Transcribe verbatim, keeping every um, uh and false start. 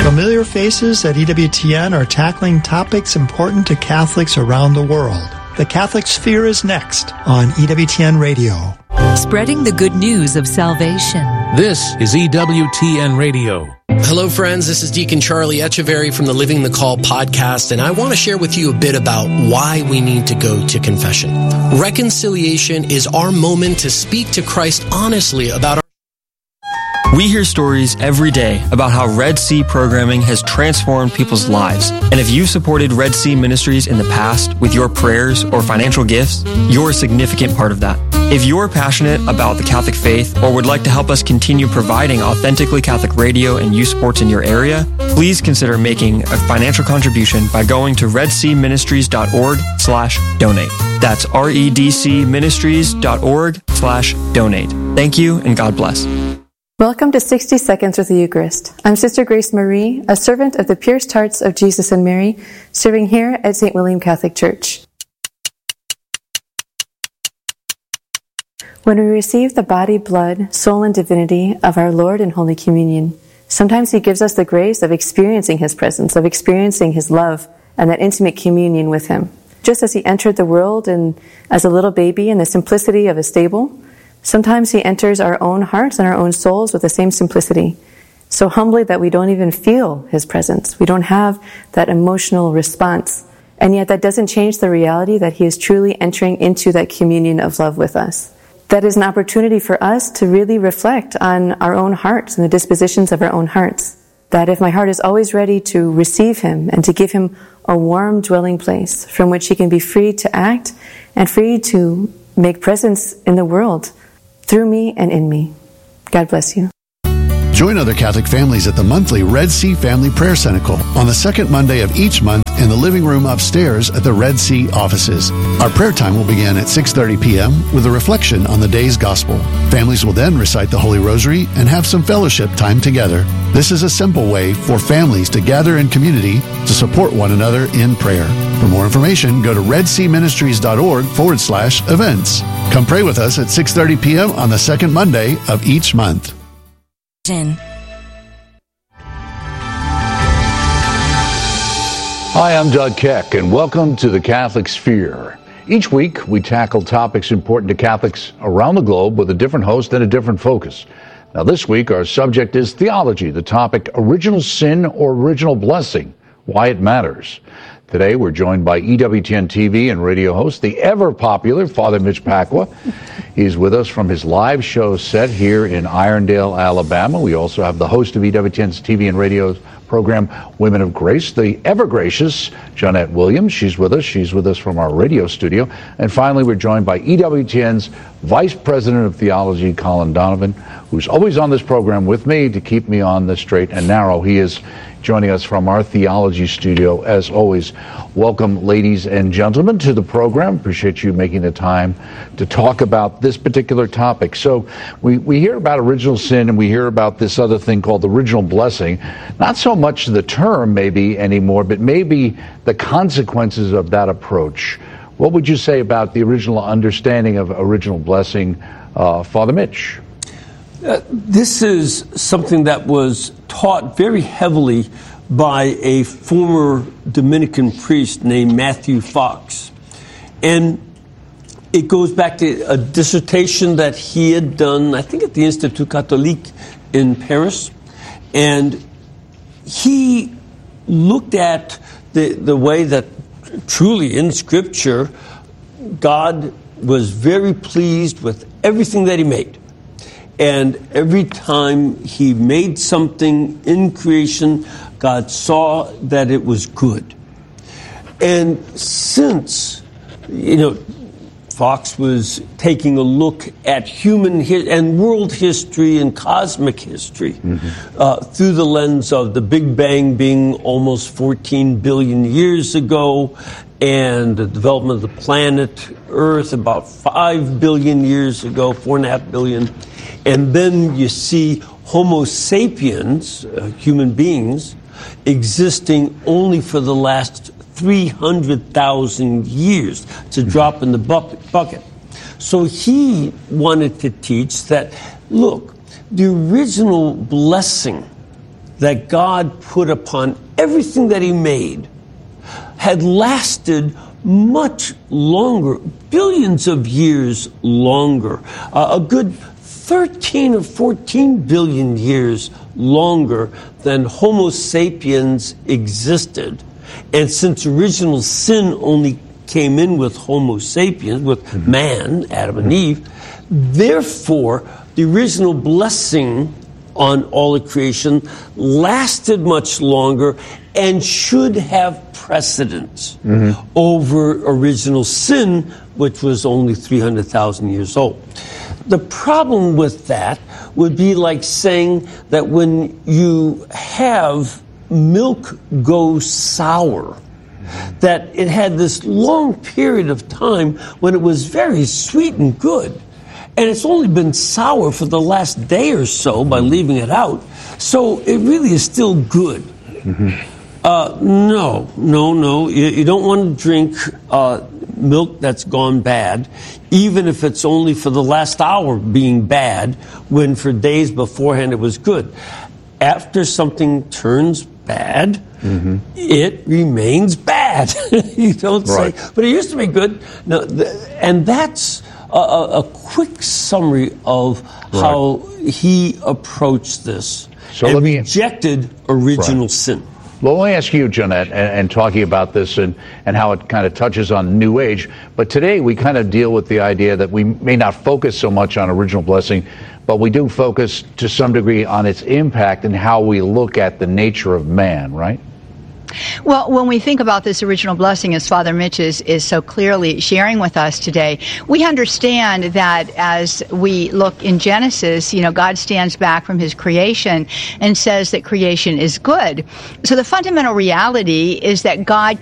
Familiar faces at E W T N are tackling topics important to Catholics around the world. The Catholic Sphere is next on E W T N Radio. Spreading the good news of salvation. This is E W T N Radio. Hello, friends. This is Deacon Charlie Echeverry from the Living the Call podcast, and I want to share with you a bit about why we need to go to confession. Reconciliation is our moment to speak to Christ honestly about our We hear stories every day about how Red Sea programming has transformed people's lives. And if you've supported Red Sea Ministries in the past with your prayers or financial gifts, you're a significant part of that. If you're passionate about the Catholic faith or would like to help us continue providing authentically Catholic radio and youth sports in your area, please consider making a financial contribution by going to redseaministries.org slash donate. That's redcministries.org slash donate. Thank you and God bless. Welcome to sixty Seconds with the Eucharist. I'm Sister Grace Marie, a servant of the Pierced Hearts of Jesus and Mary, serving here at Saint William Catholic Church. When we receive the body, blood, soul, and divinity of our Lord in Holy Communion, sometimes He gives us the grace of experiencing His presence, of experiencing His love, and that intimate communion with Him. Just as He entered the world and as a little baby in the simplicity of a stable, sometimes He enters our own hearts and our own souls with the same simplicity, so humbly that we don't even feel His presence. We don't have that emotional response. And yet that doesn't change the reality that He is truly entering into that communion of love with us. That is an opportunity for us to really reflect on our own hearts and the dispositions of our own hearts. That if my heart is always ready to receive Him and to give Him a warm dwelling place from which He can be free to act and free to make presence in the world, through me and in me. God bless you. Join other Catholic families at the monthly Red Sea Family Prayer Cenacle on the second Monday of each month in the living room upstairs at the Red Sea offices. Our prayer time will begin at six thirty p.m. with a reflection on the day's gospel. Families will then recite the Holy Rosary and have some fellowship time together. This is a simple way for families to gather in community to support one another in prayer. For more information, go to redseaministries.org forward slash events. Come pray with us at six thirty p.m. on the second Monday of each month. Hi, I'm Doug Keck, and welcome to the Catholic Sphere. Each week, we tackle topics important to Catholics around the globe with a different host and a different focus. Now, this week, our subject is theology, the topic original sin or original blessing, why it matters. Today, we're joined by E W T N T V and radio host, the ever-popular Father Mitch Pacwa. He's with us from his live show set here in Irondale, Alabama. We also have the host of E W T N's T V and radio program, Women of Grace, the ever-gracious Jeanette Williams. She's with us. She's with us from our radio studio. And finally, we're joined by E W T N's Vice President of Theology, Colin Donovan, who's always on this program with me to keep me on the straight and narrow. He is joining us from our theology studio. As always, welcome, ladies and gentlemen, to the program. Appreciate you making the time to talk about this particular topic. So we, we hear about original sin and we hear about this other thing called original blessing. Not so much the term maybe anymore, but maybe the consequences of that approach. What would you say about the original understanding of original blessing, uh, Father Mitch? Uh, this is something that was taught very heavily by a former Dominican priest named Matthew Fox. And it goes back to a dissertation that he had done, I think, at the Institut Catholique in Paris. And he looked at the, the way that truly in Scripture, God was very pleased with everything that He made. And every time He made something in creation, God saw that it was good. And since, you know, Fox was taking a look at human hi- and world history and cosmic history mm-hmm. uh, through the lens of the Big Bang being almost fourteen billion years ago, and the development of the planet Earth about five billion years ago, four and a half billion. And then you see Homo sapiens, uh, human beings, existing only for the last three hundred thousand years. It's a drop in the bucket. So he wanted to teach that, look, the original blessing that God put upon everything that he made had lasted much longer, billions of years longer, uh, a good thirteen or fourteen billion years longer than Homo sapiens existed. And since original sin only came in with Homo sapiens, with mm-hmm. man, Adam and Eve, therefore the original blessing on all of creation lasted much longer and should have precedence mm-hmm. over original sin, which was only three hundred thousand years old. The problem with that would be like saying that when you have milk go sour, that it had this long period of time when it was very sweet and good. And it's only been sour for the last day or so by leaving it out. So it really is still good. Mm-hmm. Uh, no, no, no. You, you don't want to drink uh, milk that's gone bad, even if it's only for the last hour being bad, when for days beforehand it was good. After something turns bad, mm-hmm. it remains bad. You don't right. say, but it used to be good. No, th- and that's a, a quick summary of right. how he approached this so and let me, rejected original right. sin. Well, let me ask you, Jonette, and, and talking about this and, and how it kind of touches on New Age. But today we kind of deal with the idea that we may not focus so much on original blessing, but we do focus to some degree on its impact and how we look at the nature of man, right? Well, when we think about this original blessing, as Father Mitch is, is so clearly sharing with us today, we understand that as we look in Genesis, you know, God stands back from his creation and says that creation is good. So the fundamental reality is that God